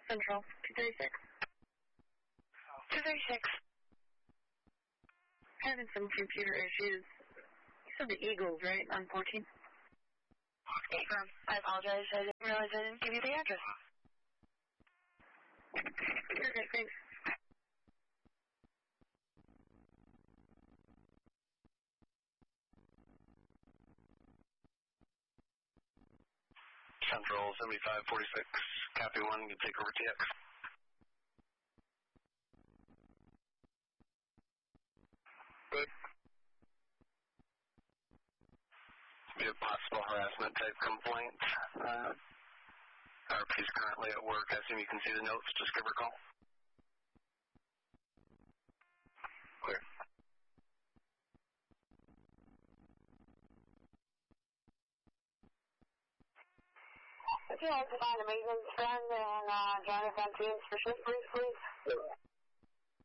Central, 236. 236. Having some computer issues. You said the Eagles, right, on 14? Affirm. I apologize. I didn't realize I didn't give you the address. Okay, thanks. Central 7546, copy 1, you can take over TX. Good. Be a possible harassment type complaint. RP's currently at work. I assume you can see the notes. Just give her a call. Clear. If you'd like to find a maintenance friend and Jonathan Teams for shift brief, please.